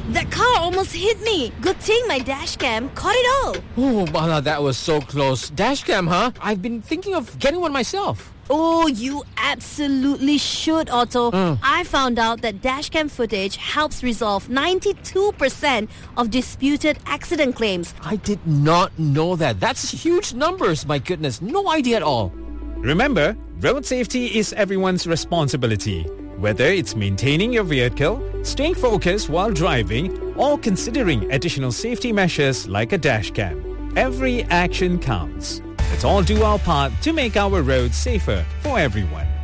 That car almost hit me. Good thing my dash cam caught it all. Oh, Bala, that was so close. Dashcam, huh? I've been thinking of getting one myself. Oh, you absolutely should, Otto. I found out that dashcam footage helps resolve 92% of disputed accident claims. I did not know that. That's huge numbers, my goodness. No idea at all. Remember, road safety is everyone's responsibility. Whether it's maintaining your vehicle, staying focused while driving, or considering additional safety measures like a dash cam. Every action counts. Let's all do our part to make our roads safer for everyone.